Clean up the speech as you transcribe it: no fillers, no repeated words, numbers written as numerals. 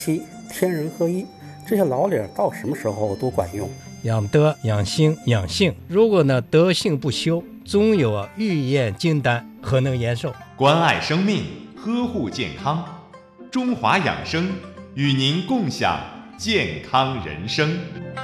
七天人合一，这些老理儿到什么时候都管用。 养德、养心、养性，如果呢德性不修，终有欲验金丹，何能延寿？ 关爱生命，呵护健康，中华养生与您共享健康人生。